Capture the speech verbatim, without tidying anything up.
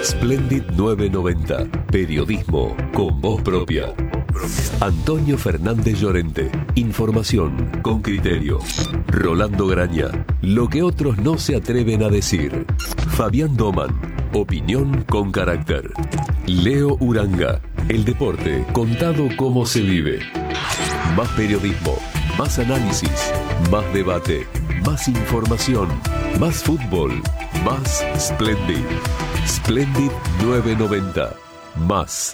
Splendid novecientos noventa. Periodismo con voz propia. Antonio Fernández Llorente. Información con criterio. Rolando Graña. Lo que otros no se atreven a decir. Fabián Doman. Opinión con carácter. Leo Uranga. El deporte contado como se vive. Más periodismo, más análisis, más debate, más información, más fútbol, más Splendid. Splendid novecientos noventa. Más.